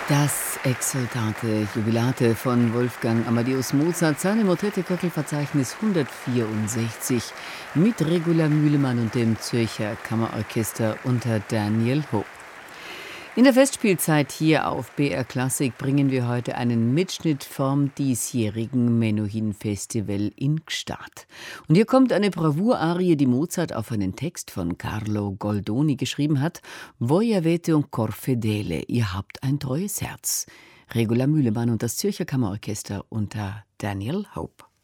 Das exultante Jubilate von Wolfgang Amadeus Mozart, seine Motette-Köckel-Verzeichnis 164 mit Regula Mühlemann und dem Zürcher Kammerorchester unter Daniel Ho. In der Festspielzeit hier auf BR Klassik bringen wir heute einen Mitschnitt vom diesjährigen Menuhin-Festival in Gstaad. Und hier kommt eine Bravour-Arie, die Mozart auf einen Text von Carlo Goldoni geschrieben hat. Voi avete un cor fedele, ihr habt ein treues Herz. Regula Mühlemann und das Zürcher Kammerorchester unter Daniel Hope.